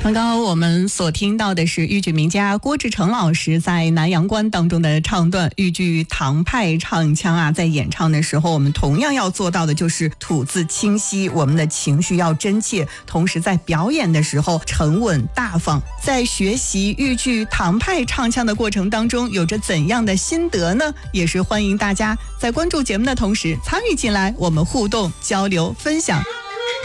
刚刚我们所听到的是豫剧名家郭志诚老师在南阳关当中的唱段。豫剧唐派唱腔啊，在演唱的时候，我们同样要做到的就是吐字清晰，我们的情绪要真切，同时在表演的时候沉稳大方。在学习豫剧唐派唱腔的过程当中，有着怎样的心得呢？也是欢迎大家在关注节目的同时参与进来，我们互动交流分享。